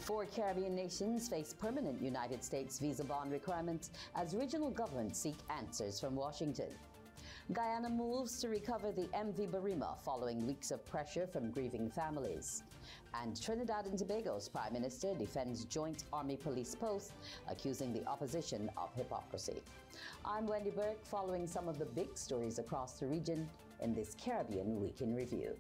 Four Caribbean nations face permanent United States visa bond requirements as regional governments seek answers from Washington. Guyana moves to recover the MV Barima following weeks of pressure from grieving families. And Trinidad and Tobago's Prime Minister defends joint Army-Police post, accusing the opposition of hypocrisy. I'm Wendy Burke, following some of the big stories across the region in this Caribbean Week in Review.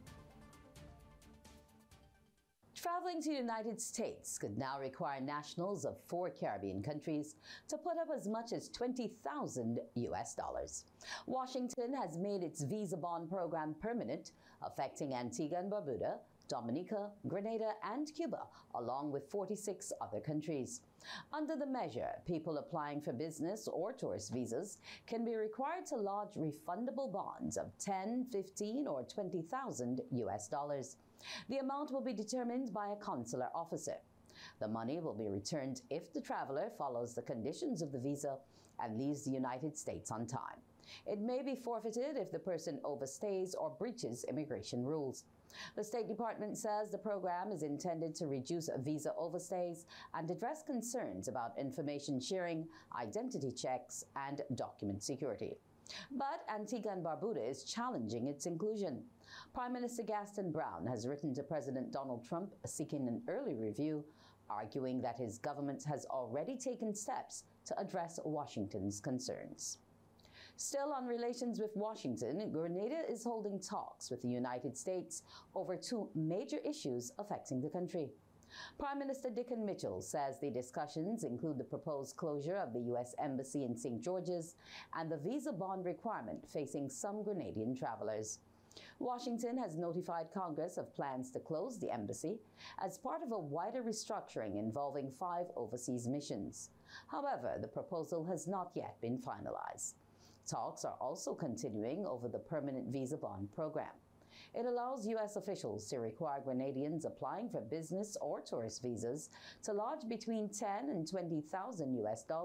Traveling to the United States could now require nationals of 4 Caribbean countries to put up as much as $20,000 US. Washington has made its visa bond program permanent, affecting Antigua and Barbuda, Dominica, Grenada, and Cuba, along with 46 other countries. Under the measure, people applying for business or tourist visas can be required to lodge refundable bonds of $10,000, $15,000, or $20,000 US. The amount will be determined by a consular officer. The money will be returned if the traveler follows the conditions of the visa and leaves the United States on time. It may be forfeited if the person overstays or breaches immigration rules. The State Department says the program is intended to reduce visa overstays and address concerns about information sharing, identity checks, and document security. But Antigua and Barbuda is challenging its inclusion. Prime Minister Gaston Brown has written to President Donald Trump seeking an early review, arguing that his government has already taken steps to address Washington's concerns. Still on relations with Washington, Grenada is holding talks with the United States over 2 major issues affecting the country. Prime Minister Dickon Mitchell says the discussions include the proposed closure of the U.S. Embassy in St. George's and the visa bond requirement facing some Grenadian travelers. Washington has notified Congress of plans to close the embassy as part of a wider restructuring involving 5 overseas missions. However, the proposal has not yet been finalized. Talks are also continuing over the permanent visa bond program. It allows U.S. officials to require Grenadians applying for business or tourist visas to lodge between $10,000 and $20,000 US